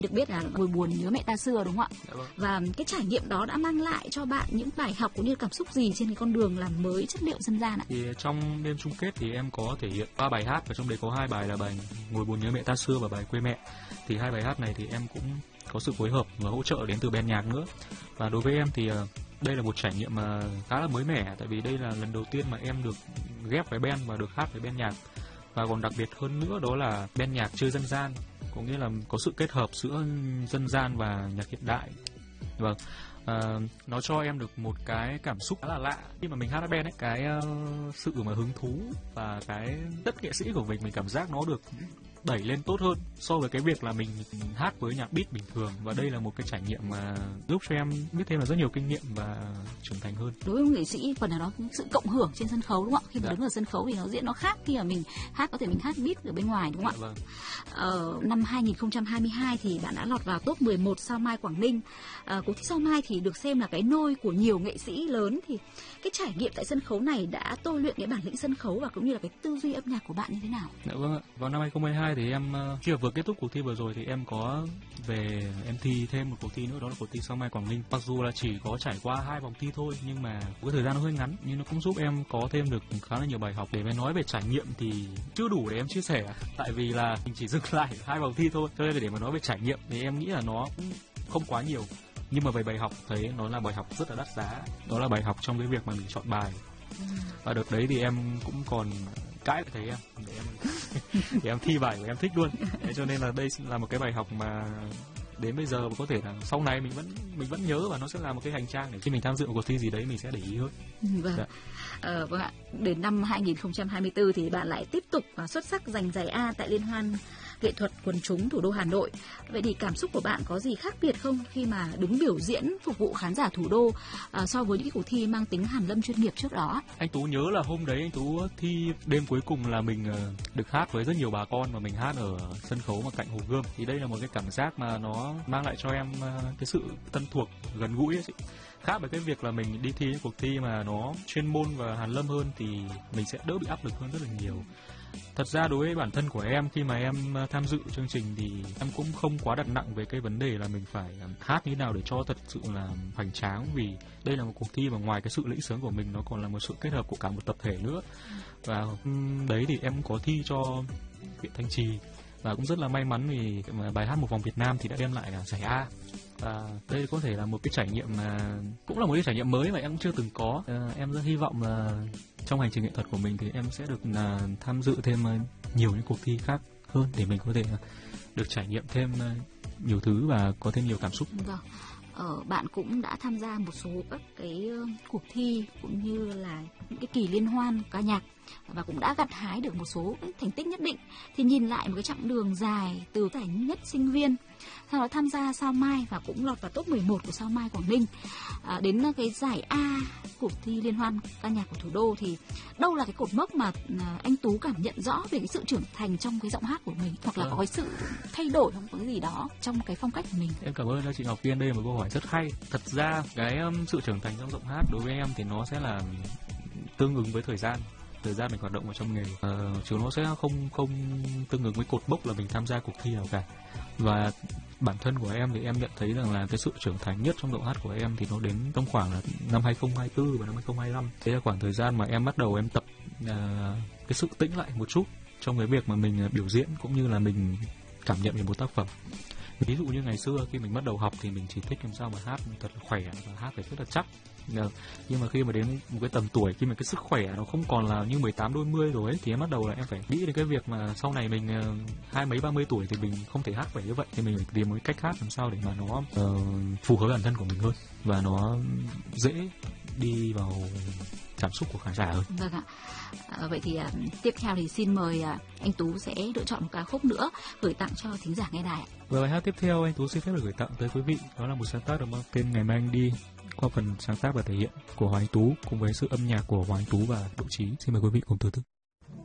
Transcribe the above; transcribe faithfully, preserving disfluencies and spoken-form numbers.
Được biết là Ngồi buồn nhớ mẹ ta xưa, đúng không ạ? Dạ vâng. Và cái trải nghiệm đó đã mang lại cho bạn những bài học cũng như cảm xúc gì trên cái con đường làm mới chất liệu dân gian ạ? Thì trong đêm chung kết thì em có thể hiện ba bài hát, và trong đấy có hai bài là bài Ngồi buồn nhớ mẹ ta xưa và bài Quê mẹ. Thì hai bài hát này thì em cũng có sự phối hợp và hỗ trợ đến từ ban nhạc nữa. Và đối với em thì đây là một trải nghiệm mà khá là mới mẻ, tại vì đây là lần đầu tiên mà em được ghép với band và được hát với ban nhạc. Và còn đặc biệt hơn nữa đó là ban nhạc chơi dân gian, có nghĩa là có sự kết hợp giữa dân gian và nhạc hiện đại. Vâng, à, nó cho em được một cái cảm xúc khá là lạ khi mà mình hát band ấy, cái uh, sự mà hứng thú và cái tất nghệ sĩ của mình mình cảm giác nó được đẩy lên tốt hơn so với cái việc là mình hát với nhạc beat bình thường. Và đây là một cái trải nghiệm mà giúp cho em biết thêm là rất nhiều kinh nghiệm và trưởng thành hơn. Đối với nghệ sĩ phần nào đó sự cộng hưởng trên sân khấu, đúng không ạ? Khi mà Dạ. đứng ở sân khấu thì nó diễn nó khác khi mà mình hát, có thể mình hát beat ở bên ngoài, đúng không Dạ, ạ? vâng. Ờ, năm hai nghìn không trăm hai mươi hai thì bạn đã lọt vào top mười một Sao Mai Quảng Ninh. À, cuộc thi Sao Mai thì được xem là cái nôi của nhiều nghệ sĩ lớn. Thì cái trải nghiệm tại sân khấu này đã tôi luyện cái bản lĩnh sân khấu và cũng như là cái tư duy âm nhạc của bạn như thế nào? Dạ vâng ạ. Vào năm hai nghìn không trăm hai mươi hai thì em khi mà vừa kết thúc cuộc thi vừa rồi thì em có về em thi thêm một cuộc thi nữa, đó là cuộc thi Sao Mai Quảng Ninh. Mặc dù là chỉ có trải qua hai vòng thi thôi, nhưng mà cái thời gian nó hơi ngắn, nhưng nó cũng giúp em có thêm được khá là nhiều bài học. Để mà nói về trải nghiệm thì chưa đủ để em chia sẻ, tại vì là mình chỉ dừng lại hai vòng thi thôi, cho nên là để mà nói về trải nghiệm thì em nghĩ là nó cũng không quá nhiều. Nhưng mà về bài học thấy nó là bài học rất là đắt giá, đó là bài học trong cái việc mà mình chọn bài. Và đợt đấy thì em cũng còn cãi lại thầy em để em để em thi bài của em thích luôn. Thế cho nên là đây là một cái bài học mà đến bây giờ có thể là sau này mình vẫn mình vẫn nhớ, và nó sẽ là một cái hành trang để khi mình tham dự một cuộc thi gì đấy mình sẽ để ý hơn. Vâng. Dạ. Ờ, vâng ạ. Đến năm hai nghìn không trăm hai mươi tư thì bạn lại tiếp tục và xuất sắc giành giải A tại Liên hoan nghệ thuật quần chúng thủ đô Hà Nội. Vậy thì cảm xúc của bạn có gì khác biệt không khi mà đứng biểu diễn phục vụ khán giả thủ đô à, so với những cái cuộc thi mang tính hàn lâm chuyên nghiệp trước đó? Anh Tú nhớ là hôm đấy anh Tú thi đêm cuối cùng là mình uh, được hát với rất nhiều bà con, và mình hát ở sân khấu mà cạnh Hồ Gươm. Thì đây là một cái cảm giác mà nó mang lại cho em uh, cái sự thân thuộc, gần gũi ấy chị. Khác với cái việc là mình đi thi những cuộc thi mà nó chuyên môn và hàn lâm hơn thì mình sẽ đỡ bị áp lực hơn rất là nhiều. Thật ra đối với bản thân của em, khi mà em tham dự chương trình thì em cũng không quá đặt nặng về cái vấn đề là mình phải hát như thế nào để cho thật sự là hoành tráng, vì đây là một cuộc thi mà ngoài cái sự lĩnh sướng của mình nó còn là một sự kết hợp của cả một tập thể nữa. Và đấy thì em có thi cho huyện Thanh Trì, và cũng rất là may mắn vì bài hát Một Vòng Việt Nam thì đã đem lại giải A. Và đây có thể là một cái trải nghiệm mà cũng là một cái trải nghiệm mới mà em cũng chưa từng có. À, em rất hy vọng là trong hành trình nghệ thuật của mình thì em sẽ được là tham dự thêm nhiều những cuộc thi khác hơn để mình có thể được trải nghiệm thêm nhiều thứ và có thêm nhiều cảm xúc. Vâng. Ờ, bạn cũng đã tham gia một số các cái uh, cuộc thi cũng như là những cái kỳ liên hoan ca nhạc và cũng đã gặt hái được một số cái thành tích nhất định. Thì nhìn lại một cái chặng đường dài từ giải nhất sinh viên, sau đó tham gia Sao Mai và cũng lọt vào top mười một của Sao Mai Quảng Ninh, à, đến cái giải A cuộc thi liên hoan ca nhạc của thủ đô, thì đâu là cái cột mốc mà anh Tú cảm nhận rõ về cái sự trưởng thành trong cái giọng hát của mình, hoặc là có cái sự thay đổi không, có cái gì đó trong cái phong cách của mình? Em cảm ơn chị Ngọc Tiên, đây là một câu hỏi rất hay. Thật ra cái um, sự trưởng thành trong giọng hát đối với em thì nó sẽ là tương ứng với thời gian thời gian mình hoạt động ở trong nghề, ờ, chứ nó sẽ không không tương ứng với cột mốc là mình tham gia cuộc thi nào cả. Và bản thân của em thì em nhận thấy rằng là cái sự trưởng thành nhất trong giọng hát của em thì nó đến trong khoảng là năm hai nghìn không trăm hai mươi tư và năm hai nghìn không trăm hai mươi lăm. Thế là khoảng thời gian mà em bắt đầu em tập uh, cái sự tĩnh lại một chút trong cái việc mà mình biểu diễn cũng như là mình cảm nhận về một tác phẩm. Ví dụ như ngày xưa khi mình bắt đầu học thì mình chỉ thích làm sao mà hát thật là khỏe và hát phải rất là chắc. Nhưng mà khi mà đến một cái tầm tuổi, khi mà cái sức khỏe nó không còn là như mười tám đôi mươi rồi ấy, thì em bắt đầu là em phải nghĩ đến cái việc mà sau này mình hai mấy ba mươi tuổi thì mình không thể hát khỏe như vậy, thì mình phải tìm một cái cách hát làm sao để mà nó uh, phù hợp với bản thân của mình hơn và nó dễ đi vào cảm xúc của khán giả hơn. Vâng ạ. À, vậy thì à, tiếp theo thì xin mời à, anh Tú sẽ lựa chọn một ca khúc nữa gửi tặng cho thính giả nghe đài. Và bài hát tiếp theo anh Tú xin phép được gửi tặng tới quý vị, đó là một sáng tác được mang tên Ngày Mai Anh Đi, qua phần sáng tác và thể hiện của Hoàng Anh Tú cùng với sự âm nhạc của Hoàng Anh Tú và Độ Chí. Xin mời quý vị cùng thưởng thức.